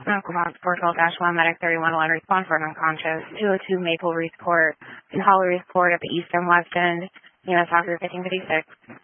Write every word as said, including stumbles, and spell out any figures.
Medical response four twelve dash one, medic thirty-one one, respond for unconscious, two oh two Maple Reese Court, Hollow Reese Court at the east and west end, U S Doctor fifteen fifty-six.